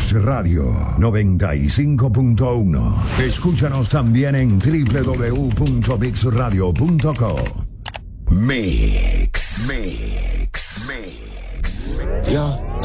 Mix Radio 95.1. Escúchanos también en www.mixradio.co. Mix. Yo.